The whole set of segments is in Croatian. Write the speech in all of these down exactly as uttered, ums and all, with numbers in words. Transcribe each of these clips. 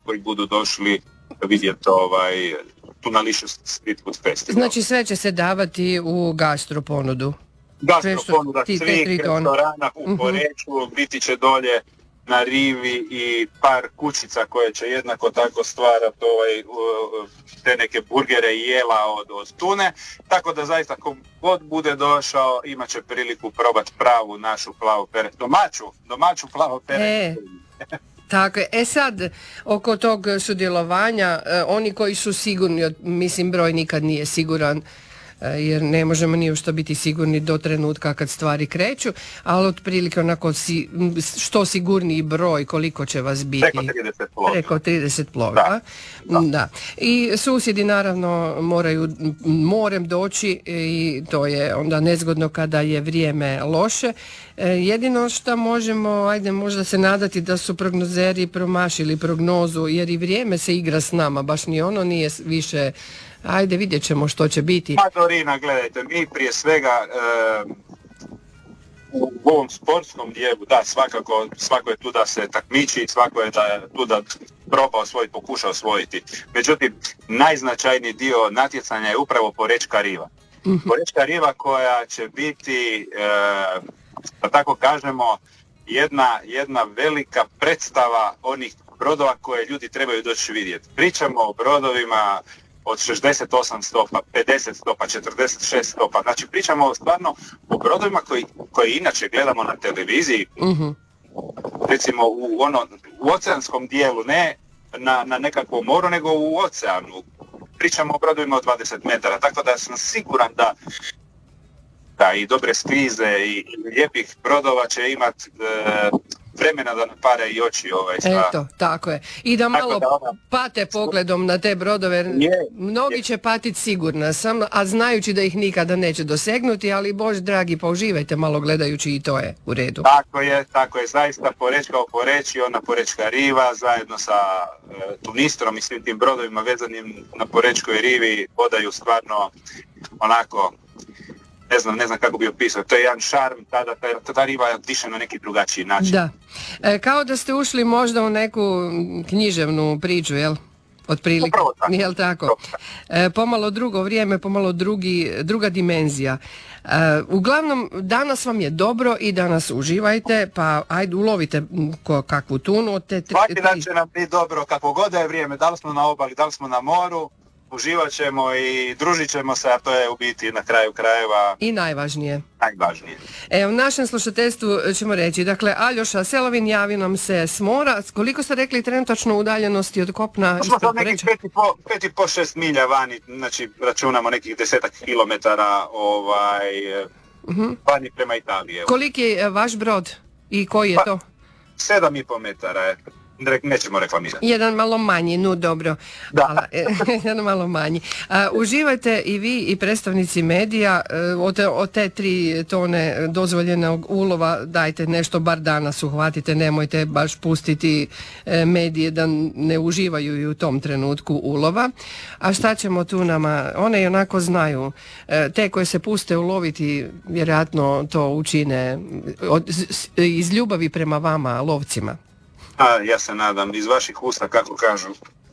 koji budu došli vidjeti ovaj Tunalicious Street Food Festival. Znači sve će se davati u gastro ponudu? Gastro ponuda svih restorana u uh-huh. Poreču, biti će dolje na rivi i par kućica koje će jednako tako stvarati ovaj, te neke burgere i jela od, od tune, tako da zaista ko god bude došao imat će priliku probati pravu našu plavu pere, domaću, domaću plavu pere. E. Tako je. E sad, oko tog sudjelovanja, eh, oni koji su sigurni, mislim broj nikad nije siguran, eh, jer ne možemo ni u što biti sigurni do trenutka kad stvari kreću, ali otprilike onako si, što sigurniji broj koliko će vas biti. Preko trideset plovila. Preko trideset plovila. Da. Da. Da. I susjedi naravno moraju morem doći i to je onda nezgodno kada je vrijeme loše. Jedino što možemo, ajde možda se nadati da su prognozeri promašili prognozu, jer i vrijeme se igra s nama, baš ni ono nije više, ajde vidjet ćemo što će biti. Pa Dorina, gledajte, mi prije svega e, u ovom sportskom dijelu, da, svakako, svako je tu da se takmiči, svako je da, tu da proba osvojiti, pokuša osvojiti. Međutim, najznačajniji dio natjecanja je upravo Porečka riva. Mm-hmm. Porečka riva koja će biti... E, da tako kažemo, jedna, jedna velika predstava onih brodova koje ljudi trebaju doći vidjeti. Pričamo o brodovima od šezdeset osam stopa, pedeset stopa, četrdeset šest stopa. Znači pričamo stvarno o brodovima koji, koji inače gledamo na televiziji, uh-huh. recimo u, ono, u oceanskom dijelu, ne na, na nekakvom moru, nego u oceanu. Pričamo o brodovima od dvadeset metara, tako da sam siguran da da i dobre skrize i lijepih brodova će imati e, vremena da napare i oči ovaj sa... Eto, tako je. I da malo da ona... pate pogledom na te brodove, je, mnogi je. će patiti sigurno sam, a znajući da ih nikada neće dosegnuti, ali Bože dragi, pa uživajte malo gledajući i to je u redu. Tako je, tako je, zaista Porečka u Poreči, ona Porečka riva, zajedno sa e, Tunistrom i svim tim brodovima vezanim na Porečkoj rivi odaju stvarno onako... Ne znam, ne znam kako bi opisao, to je jedan šarm, tada ta, ta riva diše na neki drugačiji način. Da, e, kao da ste ušli možda u neku književnu priču, jel? Otprilike, tako. Jel tako? E, pomalo drugo vrijeme, pomalo drugi, druga dimenzija. E, uglavnom, danas vam je dobro i danas uživajte, pa ajde ulovite ko, kakvu tunu od te tri... Svaki dan će nam biti dobro, kako god je vrijeme, da li smo na obali, da li smo na moru, uživat ćemo i družit ćemo se, a to je u biti na kraju krajeva i najvažnije. Najvažnije. E, u našem slušateljstvu ćemo reći, dakle, Aljoša Selovin javi nam se s mora. Koliko ste rekli trenutačno udaljenosti od kopna? Smo sad nekih pet i po šest milja vani, znači računamo nekih desetak kilometara ovaj, uh-huh. vani prema Italije. Koliki je vaš brod i koji je pa, to? Sedam i po metara je. Nećemo reklamirati. Jedan malo manji, no dobro. Da. Jedan malo manji. Uh, uživajte i vi i predstavnici medija uh, od, te, od te tri tone dozvoljenog ulova dajte nešto bar danas uhvatite, nemojte baš pustiti uh, medije da ne uživaju i u tom trenutku ulova. A šta ćemo tu nama? One i onako znaju. Uh, te koje se puste uloviti vjerojatno to učine od, iz ljubavi prema vama, lovcima. A, ja se nadam, iz vaših usta, kako kažu.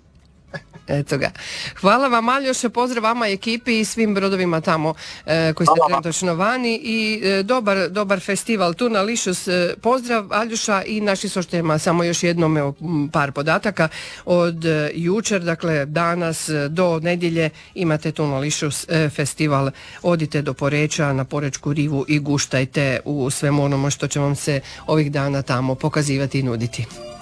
Eto ga. Hvala vam, Aljoša, pozdrav vama ekipi i svim brodovima tamo e, koji ste trenutačno vani i e, dobar, dobar festival Tunalicious. E, pozdrav Aljoša i naši soštema, samo još jednom evo, par podataka. Od e, jučer, dakle danas do nedjelje imate Tunalicious e, festival. Odite do Poreča na Porečku rivu i guštajte u svemu onome što će vam se ovih dana tamo pokazivati i nuditi.